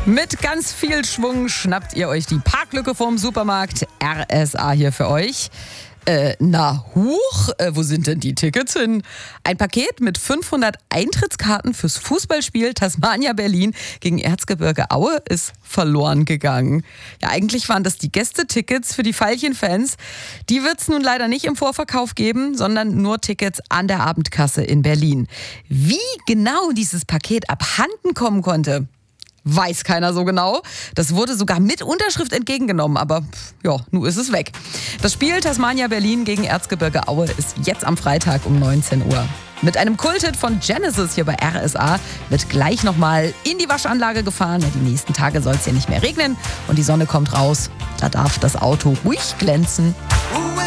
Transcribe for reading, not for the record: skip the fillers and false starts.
Mit ganz viel Schwung schnappt ihr euch die Parklücke vorm Supermarkt. RSA hier für euch. Wo sind denn die Tickets hin? Ein Paket mit 500 Eintrittskarten fürs Fußballspiel Tasmania Berlin gegen Erzgebirge Aue ist verloren gegangen. Ja, eigentlich waren das die Gästetickets für die Veilchen-Fans. Die wird es nun leider nicht im Vorverkauf geben, sondern nur Tickets an der Abendkasse in Berlin. Wie genau dieses Paket abhanden kommen konnte, weiß keiner so genau. Das wurde sogar mit Unterschrift entgegengenommen, aber ja, nun ist es weg. Das Spiel Tasmania Berlin gegen Erzgebirge Aue ist jetzt am Freitag um 19 Uhr. Mit einem Kulthit von Genesis hier bei RSA wird gleich nochmal in die Waschanlage gefahren. Ja, die nächsten Tage soll es ja nicht mehr regnen und die Sonne kommt raus. Da darf das Auto ruhig glänzen.